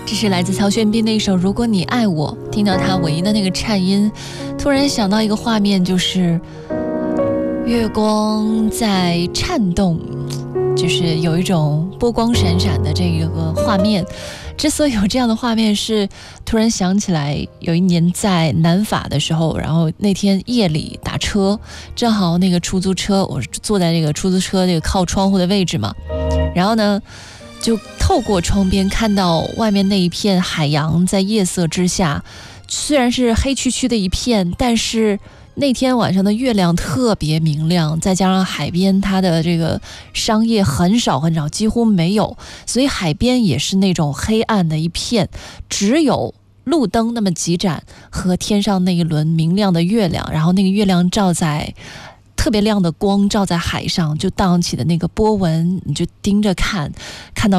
这是来自曹轩宾的一首《如果你爱我》，听到他尾音的那个颤音，突然想到一个画面，就是月光在颤动，就是有一种波光闪闪的这个画面。之所以有这样的画面，是突然想起来有一年在南法的时候，然后那天夜里打车，正好那个出租车，我坐在这个出租车这个靠窗户的位置嘛，然后呢就透过窗边看到外面那一片海洋，在夜色之下，虽然是黑黢黢的一片，但是那天晚上的月亮特别明亮，再加上海边它的这个商业很少很少，几乎没有，所以海边也是那种黑暗的一片，只有路灯那么几盏和天上那一轮明亮的月亮，然后那个月亮照在特别亮的光照在海上，就荡起的那个波纹，你就盯着看，看到